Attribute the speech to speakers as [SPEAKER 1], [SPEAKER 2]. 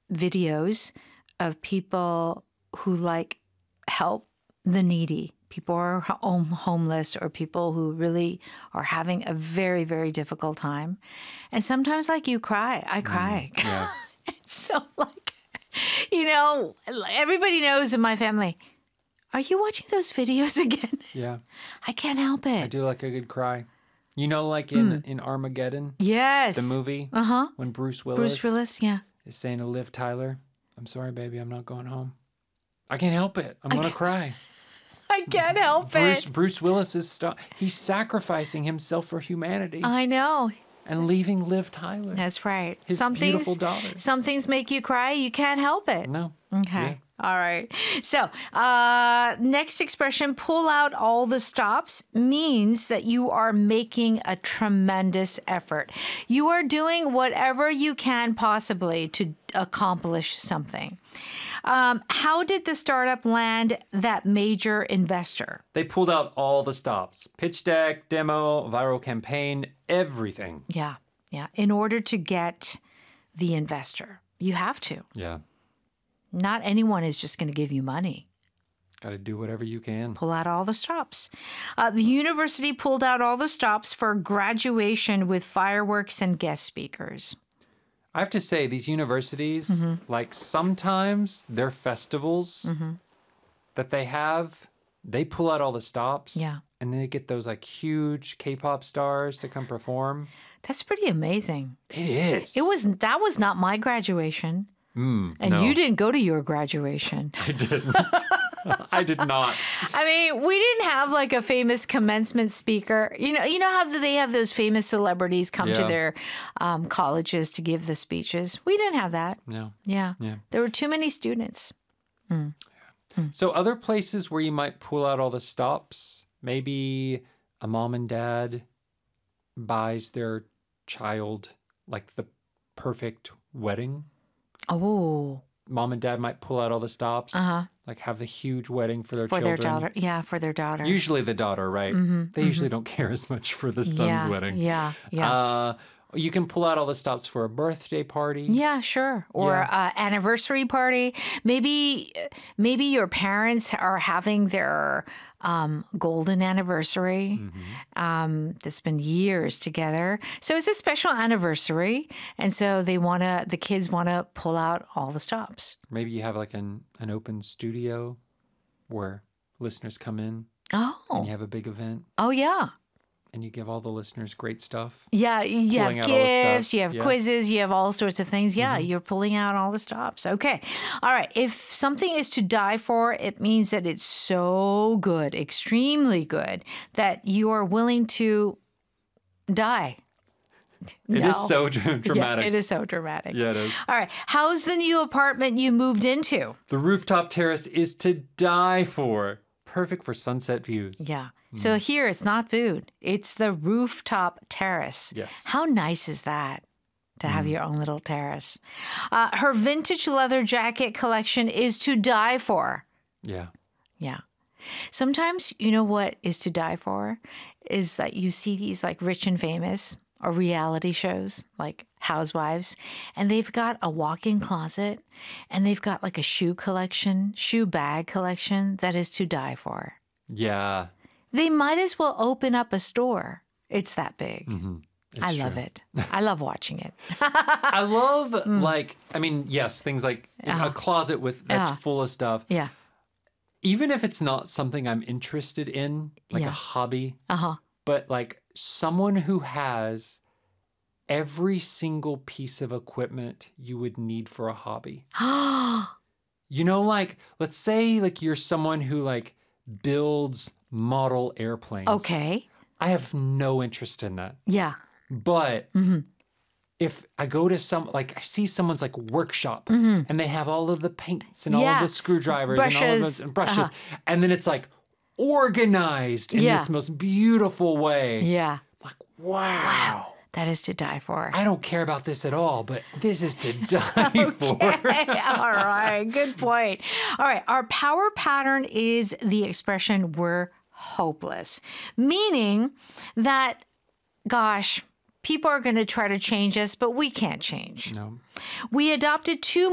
[SPEAKER 1] videos of people who like help the needy. People who are homeless or people who really are having a very, very difficult time. And sometimes like you cry. I cry.
[SPEAKER 2] Yeah.
[SPEAKER 1] It's so like, everybody knows in my family, are you watching those videos again?
[SPEAKER 2] Yeah.
[SPEAKER 1] I can't help it.
[SPEAKER 2] I do like a good cry. Like in Armageddon,
[SPEAKER 1] Yes.
[SPEAKER 2] the movie, when Bruce Willis
[SPEAKER 1] Yeah.
[SPEAKER 2] is saying to Liv Tyler, I'm sorry, baby, I'm not going home. I can't help it. I'm going to cry.
[SPEAKER 1] I can't help it.
[SPEAKER 2] Bruce Willis he's sacrificing himself for humanity
[SPEAKER 1] I know.
[SPEAKER 2] and leaving Liv Tyler.
[SPEAKER 1] That's right.
[SPEAKER 2] His beautiful daughter.
[SPEAKER 1] Some things make you cry. You can't help it.
[SPEAKER 2] No.
[SPEAKER 1] Okay.
[SPEAKER 2] Yeah.
[SPEAKER 1] All right. So, next expression, pull out all the stops, means that you are making a tremendous effort. You are doing whatever you can possibly to accomplish something. How did the startup land that major investor?
[SPEAKER 2] They pulled out all the stops. Pitch deck, demo, viral campaign, everything.
[SPEAKER 1] Yeah. Yeah. In order to get the investor, you have to.
[SPEAKER 2] Yeah.
[SPEAKER 1] Not anyone is just going to give you money.
[SPEAKER 2] Got to do whatever you can.
[SPEAKER 1] Pull out all the stops. The university pulled out all the stops for graduation with fireworks and guest speakers.
[SPEAKER 2] I have to say, these universities, like sometimes their festivals that they have, they pull out all the stops.
[SPEAKER 1] Yeah.
[SPEAKER 2] And then they get those like huge K-pop stars to come perform.
[SPEAKER 1] That's pretty amazing.
[SPEAKER 2] It is.
[SPEAKER 1] That was not my graduation. And
[SPEAKER 2] no.
[SPEAKER 1] you didn't go to your graduation.
[SPEAKER 2] I didn't. I did not.
[SPEAKER 1] I mean, we didn't have like a famous commencement speaker. You know how they have those famous celebrities come to their colleges to give the speeches? We didn't have that.
[SPEAKER 2] No.
[SPEAKER 1] Yeah.
[SPEAKER 2] Yeah.
[SPEAKER 1] There were too many students.
[SPEAKER 2] So other places where you might pull out all the stops, maybe a mom and dad buys their child like the perfect wedding.
[SPEAKER 1] Oh.
[SPEAKER 2] Mom and dad might pull out all the stops, like have the huge wedding for their
[SPEAKER 1] For
[SPEAKER 2] children.
[SPEAKER 1] their daughter. Yeah, for their daughter.
[SPEAKER 2] Usually the daughter, right? They usually don't care as much for the son's wedding.
[SPEAKER 1] Yeah, yeah.
[SPEAKER 2] You can pull out all the stops for a birthday party.
[SPEAKER 1] Yeah, sure. Or anniversary party. Maybe your parents are having their golden anniversary. That's been years together. So it's a special anniversary, and so the kids wanna pull out all the stops.
[SPEAKER 2] Maybe you have like an open studio where listeners come in
[SPEAKER 1] Oh.
[SPEAKER 2] and you have a big event
[SPEAKER 1] Oh yeah.
[SPEAKER 2] and you give all the listeners great stuff.
[SPEAKER 1] Yeah, you have
[SPEAKER 2] Pulling out all the
[SPEAKER 1] gifts,
[SPEAKER 2] stops.
[SPEAKER 1] you have
[SPEAKER 2] Yeah.
[SPEAKER 1] quizzes, you have all sorts of things. Yeah, you're pulling out all the stops. Okay. All right. If something is to die for, it means that it's so good, extremely good, that you are willing to die.
[SPEAKER 2] It is so dramatic.
[SPEAKER 1] Yeah, it is so dramatic.
[SPEAKER 2] Yeah, it is.
[SPEAKER 1] All right. How's the new apartment you moved into?
[SPEAKER 2] The rooftop terrace is to die for. Perfect for sunset views.
[SPEAKER 1] Yeah. So here it's not food. It's the rooftop terrace.
[SPEAKER 2] Yes.
[SPEAKER 1] How nice is that to have your own little terrace? Her vintage leather jacket collection is to die for.
[SPEAKER 2] Yeah.
[SPEAKER 1] Yeah. Sometimes, you know what is to die for? Is that you see these like rich and famous or reality shows like Housewives, and they've got a walk-in closet and they've got like a shoe bag collection that is to die for.
[SPEAKER 2] Yeah.
[SPEAKER 1] They might as well open up a store. It's that big. I
[SPEAKER 2] It's
[SPEAKER 1] love
[SPEAKER 2] true.
[SPEAKER 1] it. I love watching it.
[SPEAKER 2] I love yes, things like a closet that's full of stuff.
[SPEAKER 1] Yeah.
[SPEAKER 2] Even if it's not something I'm interested in, like
[SPEAKER 1] Yeah.
[SPEAKER 2] a hobby,
[SPEAKER 1] Uh-huh.
[SPEAKER 2] but like someone who has every single piece of equipment you would need for a hobby. Like let's say like you're someone who like builds model airplanes.
[SPEAKER 1] Okay.
[SPEAKER 2] I have no interest in that.
[SPEAKER 1] Yeah.
[SPEAKER 2] But if I go to I see someone's like workshop and they have all of the paints and all of the screwdrivers and all of
[SPEAKER 1] Brushes.
[SPEAKER 2] those brushes, and then it's like organized in this most beautiful way.
[SPEAKER 1] Yeah.
[SPEAKER 2] Like, wow.
[SPEAKER 1] That is to die for.
[SPEAKER 2] I don't care about this at all, but this is to die for.
[SPEAKER 1] All right. Good point. All right. Our power pattern is the expression we're hopeless, meaning that, gosh, people are going to try to change us, but we can't change.
[SPEAKER 2] No.
[SPEAKER 1] We adopted two